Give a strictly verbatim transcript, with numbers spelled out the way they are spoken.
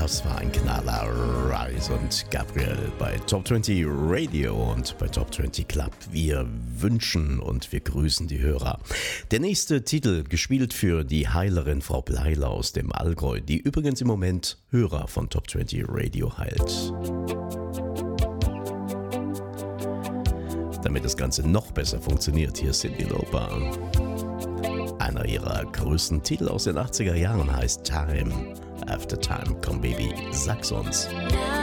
Das war ein Knaller. Rise und Gabriel bei Top zwanzig Radio und bei Top zwanzig Club. Wir wünschen und wir grüßen die Hörer. Der nächste Titel, gespielt für die Heilerin Frau Bleiler aus dem Allgäu, die übrigens im Moment Hörer von Top zwanzig Radio heilt. Damit das Ganze noch besser funktioniert, hier ist Cyndi Lauper. Einer ihrer größten Titel aus den achtziger Jahren heißt Time After Time. Komm Baby, sag's uns. Now